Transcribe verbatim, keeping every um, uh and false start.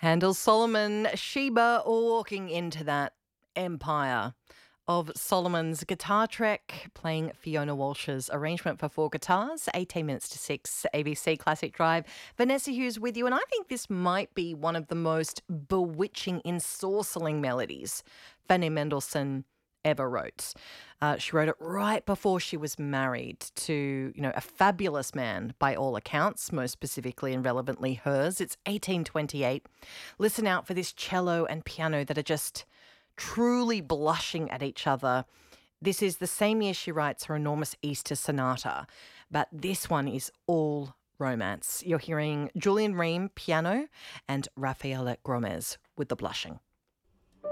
Handel, Solomon, Sheba, all walking into that empire of Solomon's Guitar Trek, playing Fiona Walsh's arrangement for four guitars, eighteen minutes to six, A B C Classic Drive. Vanessa Hughes with you, and I think this might be one of the most bewitching, ensorceling melodies Fanny Mendelssohn ever wrote. Uh, she wrote it right before she was married to, you know, a fabulous man by all accounts, most specifically and relevantly hers. It's eighteen twenty-eight. Listen out for this cello and piano that are just truly blushing at each other. This is the same year she writes her enormous Easter Sonata, but this one is all romance. You're hearing Julian Ream, piano, and Rafaela Gomez with the blushing.